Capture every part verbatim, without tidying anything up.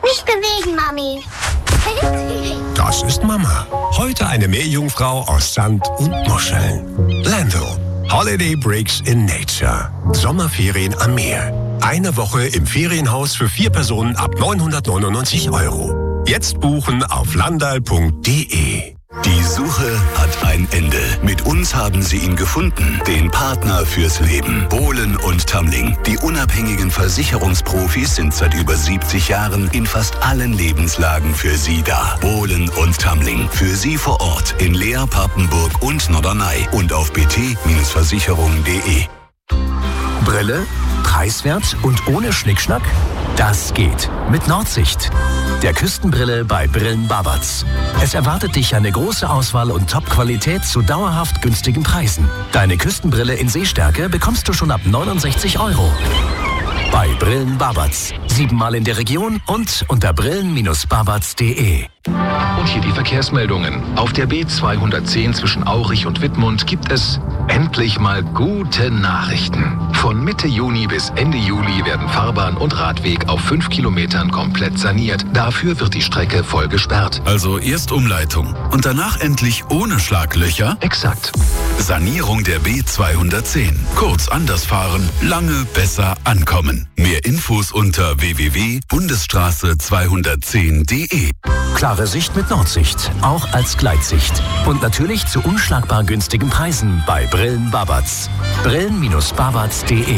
Nicht bewegen, Mami. Das ist Mama. Heute eine Meerjungfrau aus Sand und Muscheln. Lando. Holiday Breaks in Nature. Sommerferien am Meer. Eine Woche im Ferienhaus für vier Personen ab neunhundertneunundneunzig Euro. Jetzt buchen auf landal punkt de. Die Suche hat ein Ende. Mit uns haben Sie ihn gefunden, den Partner fürs Leben. Bohlen und Tamling. Die unabhängigen Versicherungsprofis sind seit über siebzig Jahren in fast allen Lebenslagen für Sie da. Bohlen und Tamling. Für Sie vor Ort in Leer, Papenburg und Norderney und auf b t Versicherung punkt de. Brille, preiswert und ohne Schnickschnack? Das geht mit Nordsicht. Der Küstenbrille bei Brillen Babatz. Es erwartet dich eine große Auswahl und Top-Qualität zu dauerhaft günstigen Preisen. Deine Küstenbrille in Sehstärke bekommst du schon ab neunundsechzig Euro. Bei Brillen Babatz. Siebenmal in der Region und unter brillen Bindestrich babatz punkt de. Und hier die Verkehrsmeldungen. Auf der B zweihundertzehn zwischen Aurich und Wittmund gibt es endlich mal gute Nachrichten. Von Mitte Juni bis Ende Juli werden Fahrbahn und Radweg auf fünf Kilometern komplett saniert. Dafür wird die Strecke voll gesperrt. Also erst Umleitung und danach endlich ohne Schlaglöcher? Exakt. Sanierung der B zweihundertzehn. Kurz anders fahren, lange besser ankommen. Mehr Infos unter w w w punkt bundesstraße zweihundertzehn punkt de. Klare Sicht mit Nordsicht, auch als Gleitsicht. Und natürlich zu unschlagbar günstigen Preisen bei Brillen Babatz. brillen Bindestrich babatz punkt de.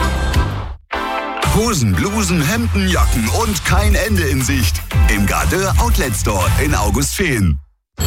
Hosen, Blusen, Hemden, Jacken und kein Ende in Sicht. Im Gardeur Outlet Store in Augustfehn.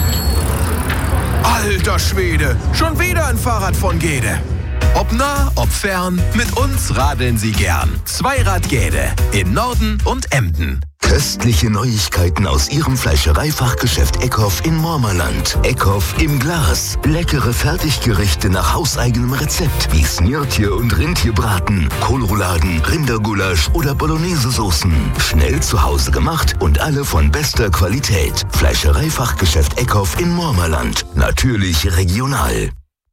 Alter Schwede, schon wieder ein Fahrrad von Gede. Ob nah, ob fern, mit uns radeln Sie gern. Zweirad Gede in Norden und Emden. Köstliche Neuigkeiten aus Ihrem Fleischereifachgeschäft Eckhoff in Mormerland. Eckhoff im Glas. Leckere Fertiggerichte nach hauseigenem Rezept wie Snirtje und Rindtierbraten, Kohlrouladen, Rindergulasch oder Bolognese-Soßen. Schnell zu Hause gemacht und alle von bester Qualität. Fleischereifachgeschäft Eckhoff in Mormerland. Natürlich regional.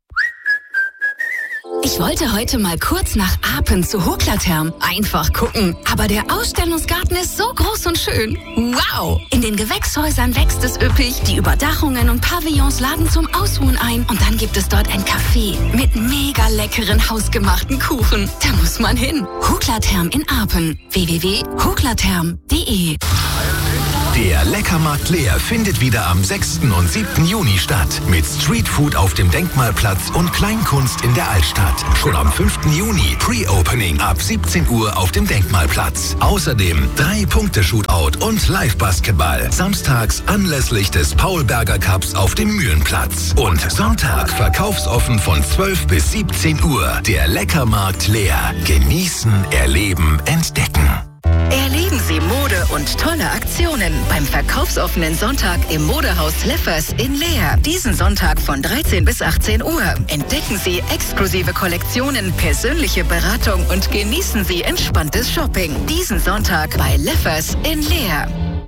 Ich wollte heute mal kurz nach Apen zu Hoklatherm. Einfach gucken. Aber der Ausstellungsgarten ist so groß und schön. Wow! In den Gewächshäusern wächst es üppig. Die Überdachungen und Pavillons laden zum Ausruhen ein. Und dann gibt es dort ein Café mit mega leckeren hausgemachten Kuchen. Da muss man hin. Hoklatherm in Apen. w w w punkt hoklatherm punkt de. Der Leckermarkt Leer findet wieder am sechsten und siebten Juni statt. Mit Streetfood auf dem Denkmalplatz und Kleinkunst in der Altstadt. Schon am fünften Juni Pre-Opening ab siebzehn Uhr auf dem Denkmalplatz. Außerdem Drei-Punkte-Shootout und Live-Basketball. Samstags anlässlich des Paulberger Cups auf dem Mühlenplatz. Und Sonntag verkaufsoffen von zwölf bis siebzehn Uhr. Der Leckermarkt Leer. Genießen, erleben, entdecken. Erleben Sie Mode und tolle Aktionen beim verkaufsoffenen Sonntag im Modehaus Leffers in Leer. Diesen Sonntag von dreizehn bis achtzehn Uhr. Entdecken Sie exklusive Kollektionen, persönliche Beratung und genießen Sie entspanntes Shopping. Diesen Sonntag bei Leffers in Leer.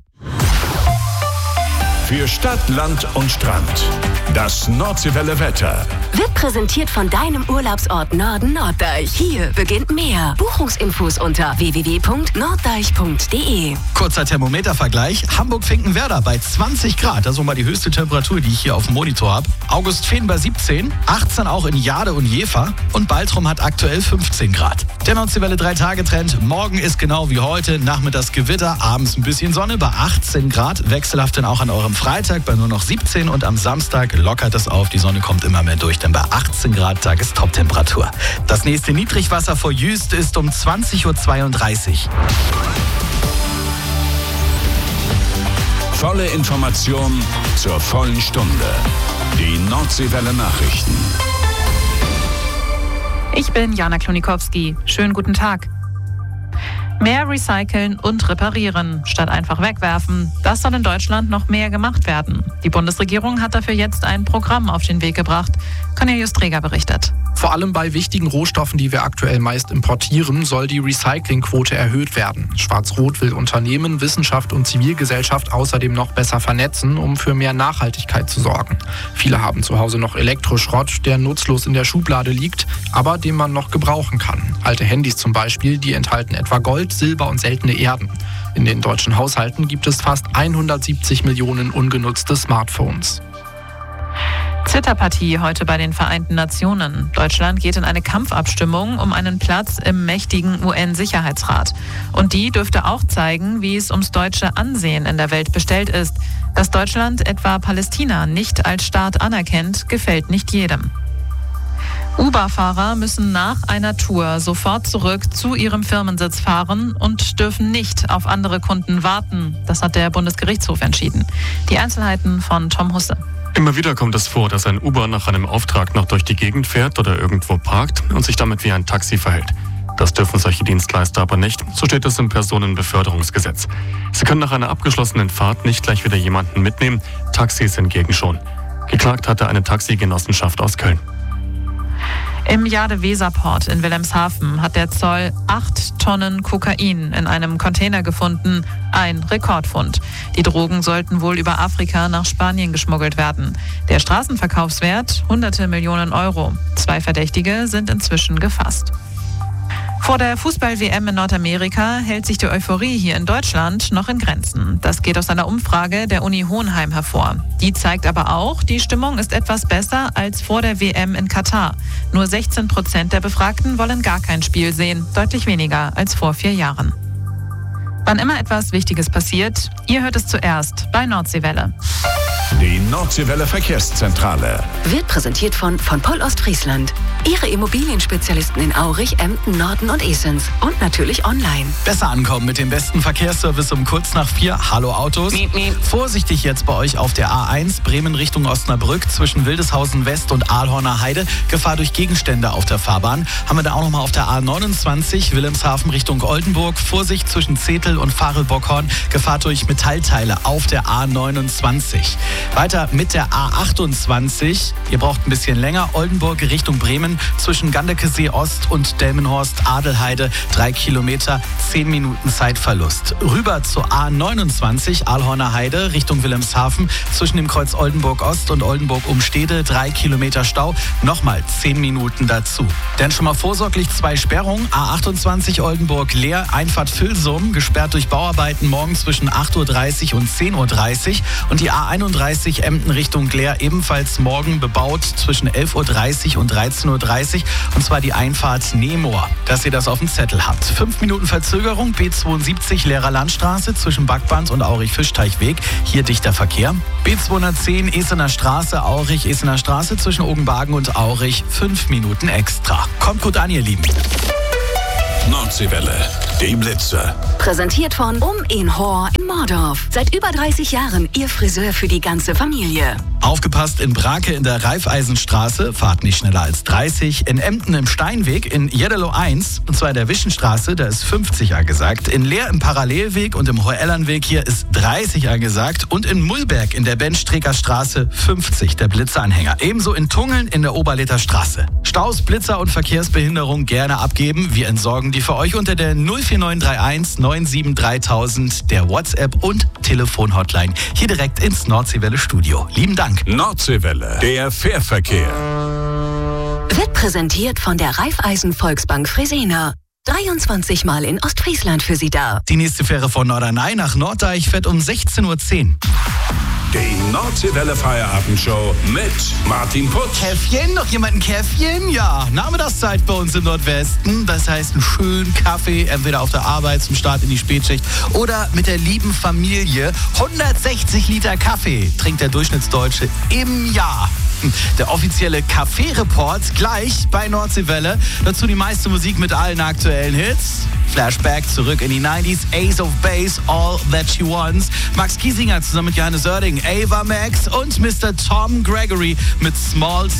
Für Stadt, Land und Strand. Das Nordseewelle Wetter. Wird präsentiert von deinem Urlaubsort Norden Norddeich. Hier beginnt mehr. Buchungsinfos unter w w w punkt norddeich punkt de. Kurzer Thermometervergleich. Hamburg-Finkenwerder bei zwanzig Grad. Das ist mal die höchste Temperatur, die ich hier auf dem Monitor habe. Augustfehn bei siebzehn. achtzehn auch in Jade und Jever. Und Baltrum hat aktuell fünfzehn Grad. Der Nordseewelle drei Tage Trend. Morgen ist genau wie heute. Nachmittags Gewitter, abends ein bisschen Sonne bei achtzehn Grad. Wechselhaft dann auch an eurem Freitag bei nur noch siebzehn. Und am Samstag lockert es auf. Die Sonne kommt immer mehr durch, denn bei achtzehn Grad Tagestoptemperatur. Das nächste Niedrigwasser vor Jüst ist um zwanzig Uhr zweiunddreißig. Volle Information zur vollen Stunde. Die Nordseewelle Nachrichten. Ich bin Jana Klonikowski. Schönen guten Tag. Mehr recyceln und reparieren, statt einfach wegwerfen. Das soll in Deutschland noch mehr gemacht werden. Die Bundesregierung hat dafür jetzt ein Programm auf den Weg gebracht. Cornelius Träger berichtet. Vor allem bei wichtigen Rohstoffen, die wir aktuell meist importieren, soll die Recyclingquote erhöht werden. Schwarz-Rot will Unternehmen, Wissenschaft und Zivilgesellschaft außerdem noch besser vernetzen, um für mehr Nachhaltigkeit zu sorgen. Viele haben zu Hause noch Elektroschrott, der nutzlos in der Schublade liegt, aber den man noch gebrauchen kann. Alte Handys zum Beispiel, die enthalten etwa Gold, Silber und seltene Erden. In den deutschen Haushalten gibt es fast hundertsiebzig Millionen ungenutzte Smartphones. Zitterpartie heute bei den Vereinten Nationen. Deutschland geht in eine Kampfabstimmung um einen Platz im mächtigen U N-Sicherheitsrat. Und die dürfte auch zeigen, wie es ums deutsche Ansehen in der Welt bestellt ist. Dass Deutschland etwa Palästina nicht als Staat anerkennt, gefällt nicht jedem. Uber-Fahrer müssen nach einer Tour sofort zurück zu ihrem Firmensitz fahren und dürfen nicht auf andere Kunden warten. Das hat der Bundesgerichtshof entschieden. Die Einzelheiten von Tom Husse. Immer wieder kommt es vor, dass ein Uber nach einem Auftrag noch durch die Gegend fährt oder irgendwo parkt und sich damit wie ein Taxi verhält. Das dürfen solche Dienstleister aber nicht, so steht es im Personenbeförderungsgesetz. Sie können nach einer abgeschlossenen Fahrt nicht gleich wieder jemanden mitnehmen, Taxis hingegen schon. Geklagt hatte eine Taxigenossenschaft aus Köln. Im Jade-Weser-Port in Wilhelmshaven hat der Zoll acht Tonnen Kokain in einem Container gefunden. Ein Rekordfund. Die Drogen sollten wohl über Afrika nach Spanien geschmuggelt werden. Der Straßenverkaufswert hunderte Millionen Euro. Zwei Verdächtige sind inzwischen gefasst. Vor der Fußball-W M in Nordamerika hält sich die Euphorie hier in Deutschland noch in Grenzen. Das geht aus einer Umfrage der Uni Hohenheim hervor. Die zeigt aber auch, die Stimmung ist etwas besser als vor der W M in Katar. Nur sechzehn Prozent der Befragten wollen gar kein Spiel sehen, deutlich weniger als vor vier Jahren. Wann immer etwas Wichtiges passiert, ihr hört es zuerst bei Nordseewelle. Die Nordseewelle Verkehrszentrale wird präsentiert von von Poll Ostfriesland. Ihre Immobilienspezialisten in Aurich, Emden, Norden und Esens. Und natürlich online. Besser ankommen mit dem besten Verkehrsservice um kurz nach vier. Hallo Autos. Miep, miep. Vorsichtig jetzt bei euch auf der A eins, Bremen Richtung Osnabrück, zwischen Wildeshausen West und Ahlhorner Heide. Gefahr durch Gegenstände auf der Fahrbahn. Haben wir da auch nochmal auf der A neunundzwanzig, Wilhelmshaven Richtung Oldenburg. Vorsicht zwischen Zetel und Farel-Bockhorn. Gefahr durch Metallteile auf der A neunundzwanzig. Weiter mit der A achtundzwanzig. Ihr braucht ein bisschen länger. Oldenburg Richtung Bremen zwischen Gandekesee Ost und Delmenhorst Adelheide. Drei Kilometer, zehn Minuten Zeitverlust. Rüber zur A neunundzwanzig Ahlhorner Heide Richtung Wilhelmshaven zwischen dem Kreuz Oldenburg Ost und Oldenburg Umstede. Drei Kilometer Stau. Nochmal zehn Minuten dazu. Dann schon mal vorsorglich zwei Sperrungen. A achtundzwanzig Oldenburg Leer, Einfahrt Vilsum, gesperrt durch Bauarbeiten morgen zwischen acht Uhr dreißig und zehn Uhr dreißig. Und die A einunddreißig Emden Richtung Leer ebenfalls morgen bebaut zwischen elf Uhr dreißig und dreizehn Uhr dreißig. Und zwar die Einfahrt Nemoor, dass ihr das auf dem Zettel habt. Fünf Minuten Verzögerung, B zweiundsiebzig Lehrer Landstraße zwischen Backband und Aurich-Fischteichweg. Hier dichter Verkehr. B zweihundertzehn Esener Straße, Aurich, Esener Straße zwischen Ogenbagen und Aurich. Fünf Minuten extra. Kommt gut an, ihr Lieben. Nordseewelle, die Blitze. Präsentiert von Um in Hor in Mordorf. Seit über dreißig Jahren Ihr Friseur für die ganze Familie. Aufgepasst in Brake in der Raiffeisenstraße, fahrt nicht schneller als dreißig. In Emden im Steinweg, in Jeddelo eins, und zwar in der Wischenstraße, da ist fünfzig angesagt. In Leer im Parallelweg und im Hoellernweg hier ist dreißig angesagt. Und in Mullberg in der Benstreker Straße fünfzig, der Blitzeranhänger. Ebenso in Tungeln in der Oberleter Straße. Staus, Blitzer und Verkehrsbehinderung gerne abgeben. Wir entsorgen die für euch unter der null vier neun drei eins neun sieben dreitausend, der WhatsApp- und Telefon-Hotline. Hier direkt ins Nordseewelle Studio. Lieben Dank. Nordseewelle, der Fährverkehr. Wird präsentiert von der Raiffeisen Volksbank Fresenier. dreiundzwanzig Mal in Ostfriesland für Sie da. Die nächste Fähre von Norderney nach Norddeich fährt um sechzehn Uhr zehn. Die Nordseewelle Feierabendshow mit Martin Putz. Käffchen? Noch jemand ein Käffchen? Ja, Nachmittagszeit bei uns im Nordwesten. Das heißt einen schönen Kaffee, entweder auf der Arbeit zum Start in die Spätschicht oder mit der lieben Familie. hundertsechzig Liter Kaffee trinkt der Durchschnittsdeutsche im Jahr. Der offizielle Kaffee-Report gleich bei Nordseewelle. Dazu die meiste Musik mit allen aktuellen Hits. Flashback zurück in die neunziger, Ace of Base, All That She Wants. Max Giesinger zusammen mit Johannes Oerding, Ava Max und Mister Tom Gregory mit Small